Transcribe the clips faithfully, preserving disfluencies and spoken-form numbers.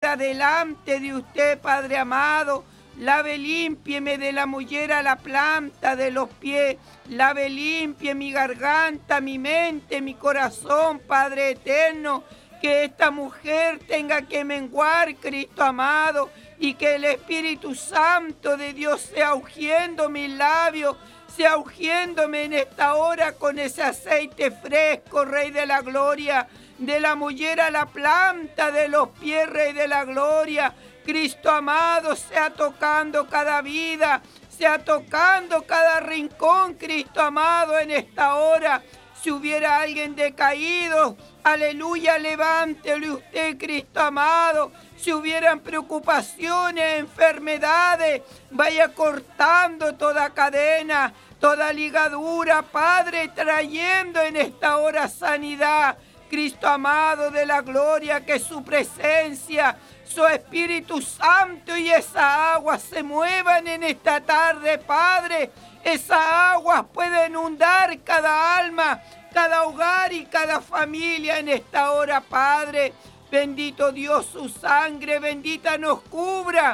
queda delante de usted, Padre amado. Lave, límpieme de la mollera la planta de los pies. Lave, limpie mi garganta, mi mente, mi corazón, Padre eterno. Que esta mujer tenga que menguar, Cristo amado, y que el Espíritu Santo de Dios sea ungiendo mis labios, sea ungiéndome en esta hora con ese aceite fresco, Rey de la Gloria, de la mollera a la planta de los pies, Rey de la Gloria. Cristo amado, sea tocando cada vida, sea tocando cada rincón, Cristo amado, en esta hora. Si hubiera alguien decaído, aleluya, levántelo usted, Cristo amado. Si hubieran preocupaciones, enfermedades, vaya cortando toda cadena, toda ligadura, Padre, trayendo en esta hora sanidad. Cristo amado de la gloria, que su presencia, su Espíritu Santo y esa agua se muevan en esta tarde, Padre. Esa agua puede inundar cada alma, cada hogar y cada familia en esta hora, Padre. Bendito Dios, su sangre bendita nos cubra.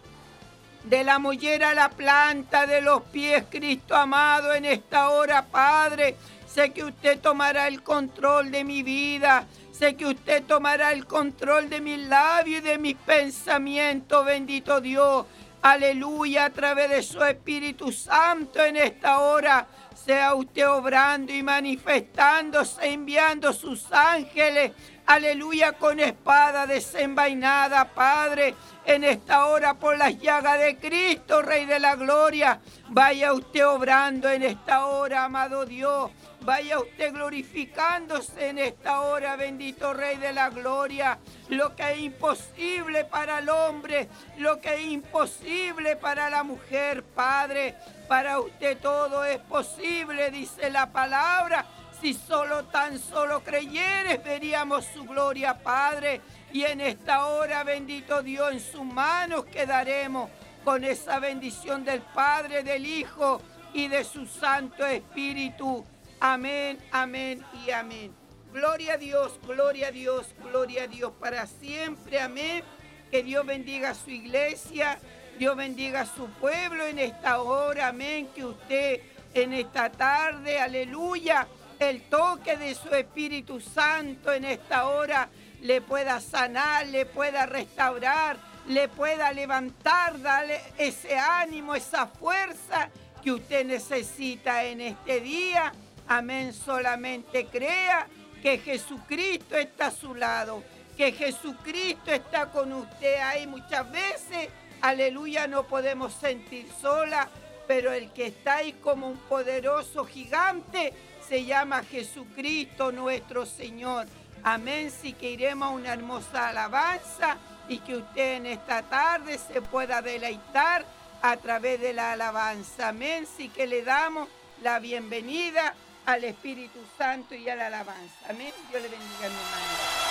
De la mollera a la planta de los pies, Cristo amado, en esta hora, Padre. Sé que usted tomará el control de mi vida. Sé que usted tomará el control de mis labios y de mis pensamientos, bendito Dios. Aleluya, a través de su Espíritu Santo en esta hora. Sea usted obrando y manifestándose, enviando sus ángeles. Aleluya, con espada desenvainada, Padre. En esta hora por las llagas de Cristo, Rey de la Gloria. Vaya usted obrando en esta hora, amado Dios. Vaya usted glorificándose en esta hora, bendito Rey de la Gloria. Lo que es imposible para el hombre, lo que es imposible para la mujer, Padre. Para usted todo es posible, dice la palabra. Si solo tan solo creyeres, veríamos su gloria, Padre. Y en esta hora, bendito Dios, en sus manos quedaremos con esa bendición del Padre, del Hijo y de su Santo Espíritu. Amén, amén y amén. Gloria a Dios, gloria a Dios, gloria a Dios para siempre. Amén. Que Dios bendiga a su iglesia, Dios bendiga a su pueblo en esta hora. Amén. Que usted en esta tarde, aleluya, el toque de su Espíritu Santo en esta hora le pueda sanar, le pueda restaurar, le pueda levantar, darle ese ánimo, esa fuerza que usted necesita en este día. Amén, solamente crea que Jesucristo está a su lado, que Jesucristo está con usted. Hay muchas veces, aleluya, no podemos sentir sola, pero el que está ahí como un poderoso gigante se llama Jesucristo nuestro Señor. Amén, sí que iremos a una hermosa alabanza y que usted en esta tarde se pueda deleitar a través de la alabanza. Amén, sí que le damos la bienvenida al Espíritu Santo y a la alabanza. Amén. Dios le bendiga, mi hermano.